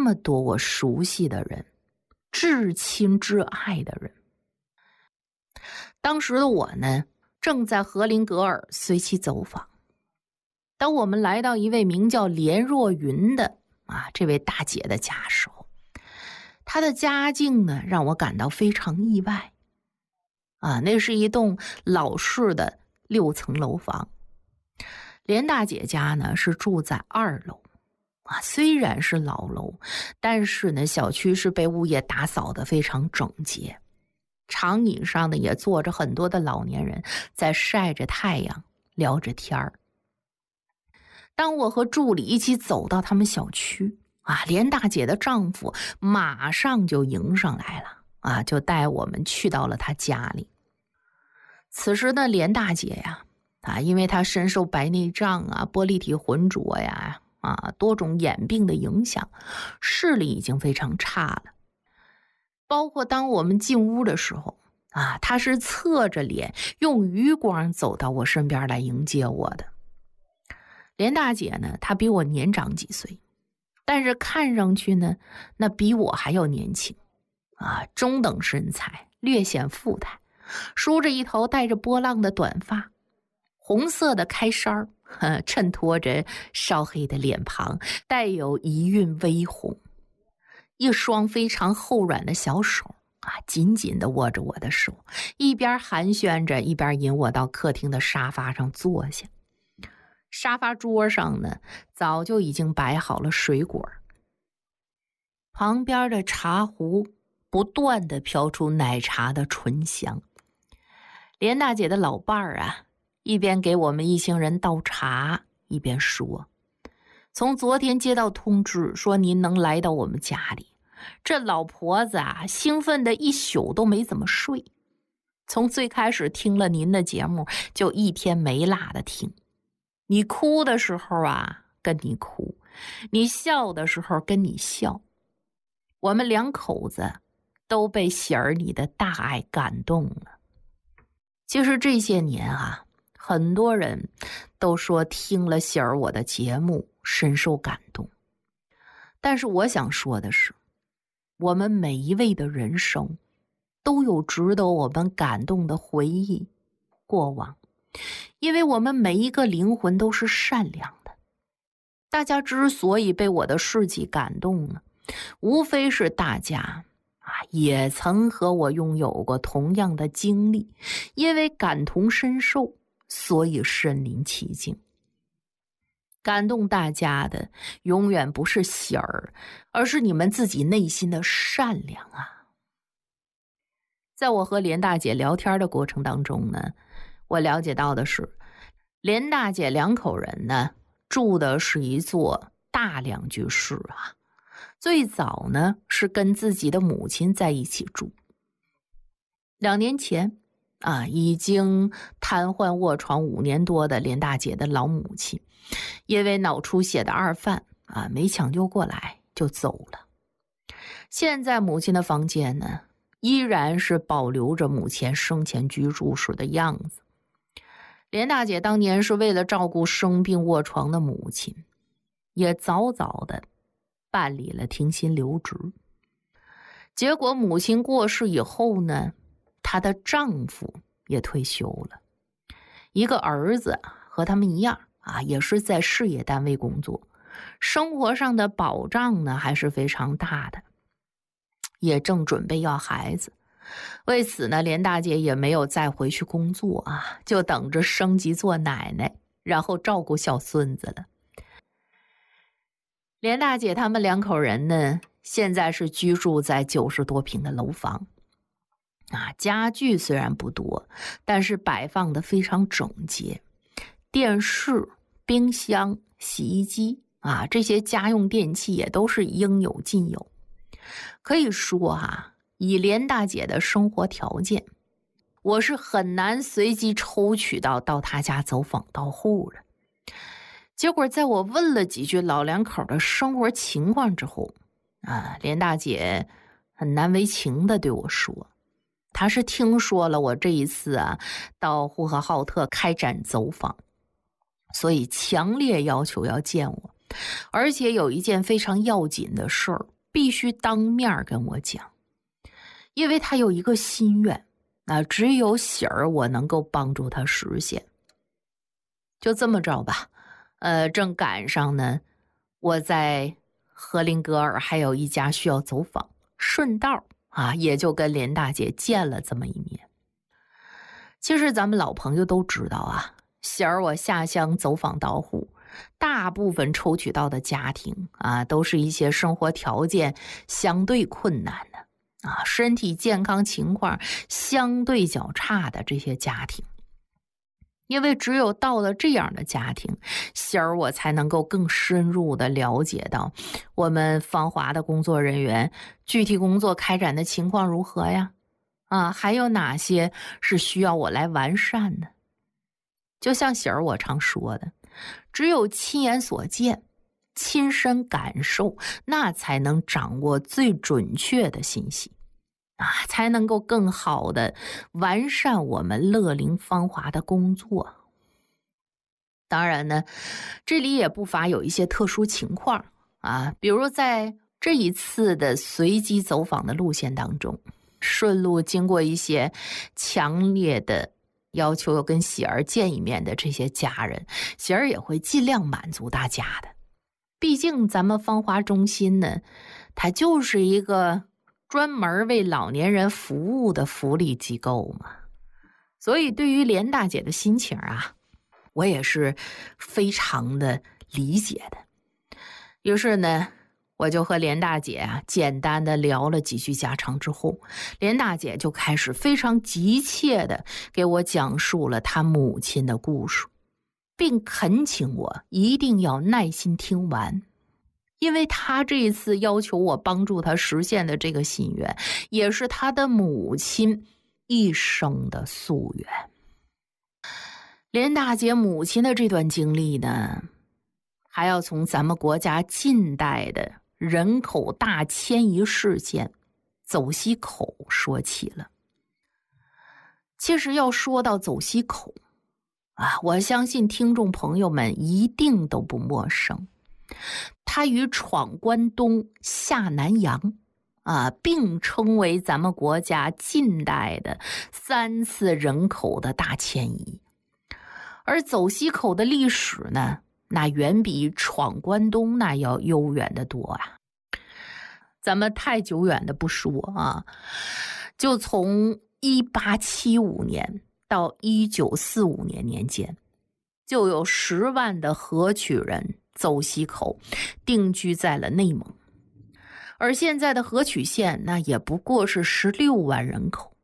么多我熟悉的人，至亲至爱的人。当时的我呢，正在和林格尔随其走访。当我们来到一位名叫连若云的这位大姐的家时候，她的家境呢让我感到非常意外。那是一栋老式的6层楼房。连大姐家呢是住在2楼。虽然是老楼，但是呢小区是被物业打扫得非常整洁。长椅上呢也坐着很多的老年人，在晒着太阳聊着天儿。当我和助理一起走到他们小区连大姐的丈夫马上就迎上来了就带我们去到了她家里。此时的连大姐呀因为她深受白内障玻璃体浑浊呀多种眼病的影响，视力已经非常差了。包括当我们进屋的时候她是侧着脸用余光走到我身边来迎接我的。连大姐呢，她比我年长几岁，但是看上去呢，那比我还要年轻中等身材，略显富态，梳着一头带着波浪的短发，红色的开衫衬托着烧黑的脸庞，带有一韵微红。一双非常厚软的小手紧紧地握着我的手，一边寒暄着，一边引我到客厅的沙发上坐下。沙发桌上呢，早就已经摆好了水果，旁边的茶壶不断地飘出奶茶的醇香。连大姐的老伴儿一边给我们一行人倒茶，一边说：从昨天接到通知说您能来到我们家里，这老婆子兴奋的一宿都没怎么睡。从最开始听了您的节目，就一天没落的听。你哭的时候跟你哭，你笑的时候跟你笑，我们2口子都被喜儿你的大爱感动了。其实这些年很多人都说听了喜儿我的节目深受感动，但是我想说的是，我们每一位的人生都有值得我们感动的回忆过往，因为我们每一个灵魂都是善良的。大家之所以被我的事迹感动了，无非是大家也曾和我拥有过同样的经历，因为感同身受，所以身临其境。感动大家的永远不是喜儿，而是你们自己内心的善良在我和连大姐聊天的过程当中呢，我了解到的是，连大姐2口人呢住的是一座大2居室最早呢是跟自己的母亲在一起住。2年前已经瘫痪卧床5年多的连大姐的老母亲，因为脑出血的2犯没抢救过来就走了。现在母亲的房间呢，依然是保留着母亲生前居住时的样子。连大姐当年是为了照顾生病卧床的母亲，也早早的办理了停薪留职。结果母亲过世以后呢，她的丈夫也退休了，一个儿子和他们一样也是在事业单位工作，生活上的保障呢还是非常大的，也正准备要孩子。为此呢，连大姐也没有再回去工作就等着升级做奶奶，然后照顾小孙子了。连大姐他们2口人呢，现在是居住在90多平的楼房家具虽然不多，但是摆放的非常整洁，电视、冰箱、洗衣机这些家用电器也都是应有尽有。可以说以连大姐的生活条件，我是很难随机抽取到她家走访到户的。结果在我问了几句老2口的生活情况之后连大姐很难为情地对我说，她是听说了我这一次到呼和浩特开展走访，所以强烈要求要见我，而且有一件非常要紧的事儿必须当面跟我讲，因为他有一个心愿，只有喜儿我能够帮助他实现。就这么着吧，正赶上呢，我在和林格尔还有一家需要走访，顺道也就跟连大姐见了这么一面。其实咱们老朋友都知道喜儿我下乡走访到户，大部分抽取到的家庭都是一些生活条件相对困难的身体健康情况相对较差的这些家庭。因为只有到了这样的家庭，喜儿我才能够更深入的了解到我们芳华的工作人员具体工作开展的情况如何呀？还有哪些是需要我来完善的？就像喜儿我常说的，只有亲眼所见，亲身感受，那才能掌握最准确的信息才能够更好的完善我们乐龄芳华的工作。当然呢，这里也不乏有一些特殊情况比如在这一次的随机走访的路线当中，顺路经过一些强烈的要求要跟喜儿见一面的这些家人，喜儿也会尽量满足大家的。毕竟咱们芳华中心呢，它就是一个专门为老年人服务的福利机构嘛，所以对于连大姐的心情我也是非常的理解的。于是呢，我就和连大姐简单的聊了几句家常之后，连大姐就开始非常急切的给我讲述了她母亲的故事，并恳请我一定要耐心听完。因为他这一次要求我帮助他实现的这个心愿，也是他的母亲一生的夙愿。连大姐母亲的这段经历呢，还要从咱们国家近代的人口大迁移事件走西口说起了。其实要说到走西口我相信听众朋友们一定都不陌生。它与闯关东、下南洋并称为咱们国家近代的3次人口的大迁移。而走西口的历史呢，那远比闯关东那要悠远得多咱们太久远的不说就从1875年到1945年年间，就有10万的河曲人走西口定居在了内蒙。而现在的河曲县那也不过是16万人口，